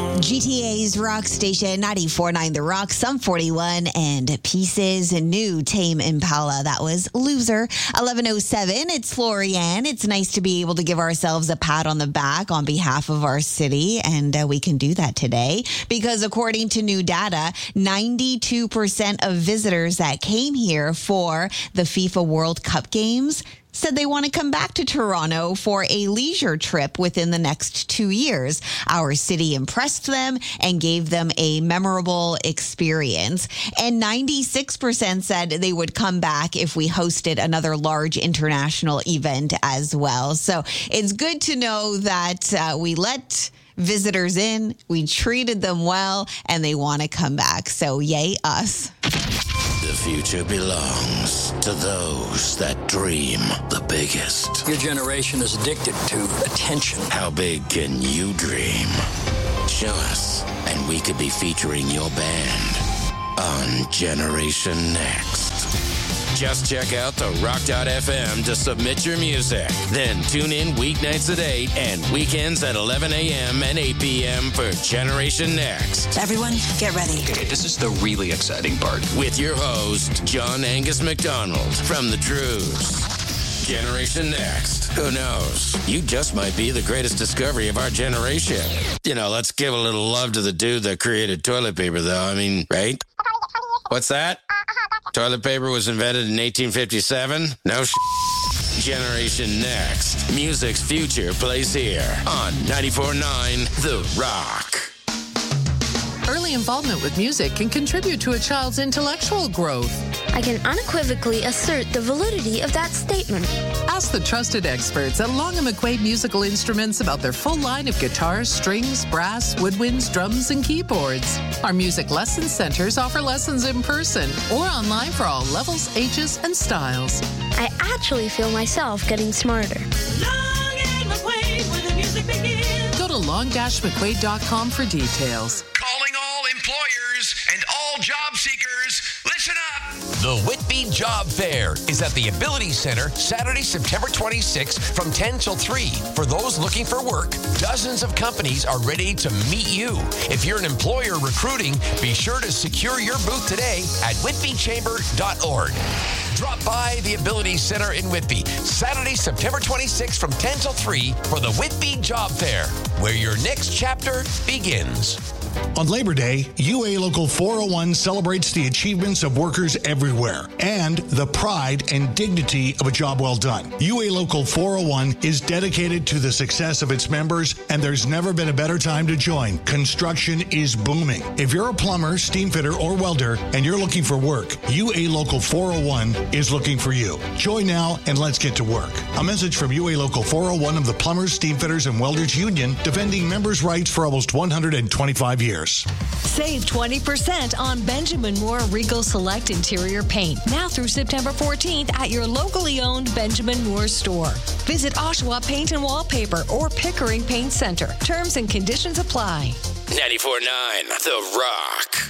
GTA's rock station, 94.9 The Rock, Sum 41, and Pieces, new Tame Impala. That was Loser. 11:07, it's Florianne. It's nice to be able to give ourselves a pat on the back on behalf of our city, and we can do that today because according to new data, 92% of visitors that came here for the FIFA World Cup games said they want to come back to Toronto for a leisure trip within the next 2 years. Our city impressed them and gave them a memorable experience. And 96% said they would come back if we hosted another large international event as well. So it's good to know that we let visitors in, we treated them well, and they want to come back. So yay us. The future belongs to those that dream the biggest. Your generation is addicted to attention. How big can you dream? Show us, and we could be featuring your band on Generation Next. Just check out the rock.fm to submit your music. Then tune in weeknights at 8 and weekends at 11 a.m. and 8 p.m. for Generation Next. Everyone, get ready. Okay, this is the really exciting part. With your host, John Angus McDonald from The Truth. Generation Next. Who knows? You just might be the greatest discovery of our generation. You know, let's give a little love to the dude that created toilet paper, though. I mean, right? What's that? Toilet paper was invented in 1857? No Generation Next. Music's future plays here on 94.9 The Rock. Early involvement with music can contribute to a child's intellectual growth. I can unequivocally assert the validity of that statement. Ask the trusted experts at Long & McQuaid Musical Instruments about their full line of guitars, strings, brass, woodwinds, drums, and keyboards. Our music lesson centers offer lessons in person or online for all levels, ages, and styles. I actually feel myself getting smarter. Long and McQuaid, where the music begins. Go to long-mcquaid.com for details. Calling all employers and all job seekers, listen up. The Whitby Job Fair is at the Ability Center Saturday, September 26th from 10 till 3. For those looking for work, dozens of companies are ready to meet you. If you're an employer recruiting, be sure to secure your booth today at whitbychamber.org. Drop by the Ability Center in Whitby, Saturday, September 26th from 10 till 3 for the Whitby Job Fair, where your next chapter begins. On Labor Day, UA Local 401 celebrates the achievements of workers everywhere and the pride and dignity of a job well done. UA Local 401 is dedicated to the success of its members, and there's never been a better time to join. Construction is booming. If you're a plumber, steam fitter, or welder, and you're looking for work, UA Local 401 is looking for you. Join now and let's get to work. A message from UA Local 401 of the Plumbers, Steam Fitters, and Welders Union, defending members' rights for almost 125 years. Save 20% on Benjamin Moore Regal Select Interior Paint now through September 14th at your locally owned Benjamin Moore store. Visit Oshawa Paint and Wallpaper or Pickering Paint Center. Terms and conditions apply. 94.9 The Rock.